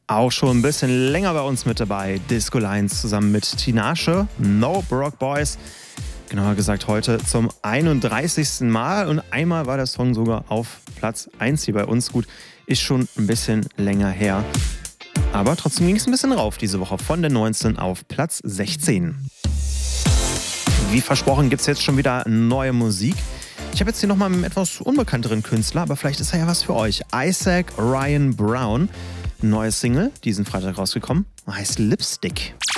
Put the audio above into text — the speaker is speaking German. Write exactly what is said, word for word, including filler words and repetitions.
Auch schon ein bisschen länger bei uns mit dabei. Disco Lines zusammen mit Tinashe, No Broke Boys. Genauer gesagt heute zum einunddreißigsten Mal. Und einmal war der Song sogar auf Platz eins hier bei uns. Gut, ist schon ein bisschen länger her. Aber trotzdem ging es ein bisschen rauf diese Woche. Von der neunzehn auf Platz sechzehn. Wie versprochen gibt es jetzt schon wieder neue Musik. Ich habe jetzt hier nochmal einen etwas unbekannteren Künstler, aber vielleicht ist er ja was für euch. Isaac Ryan Brown. Neues Single, diesen Freitag rausgekommen, heißt Lipstick.